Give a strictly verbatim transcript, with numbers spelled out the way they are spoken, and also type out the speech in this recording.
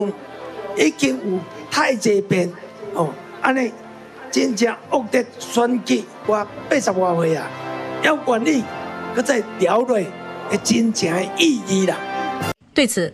已经有太济遍哦，安尼真正恶劣选举，我八十外岁啊，要愿意搁再聊落，会真正的意义啦。 对此，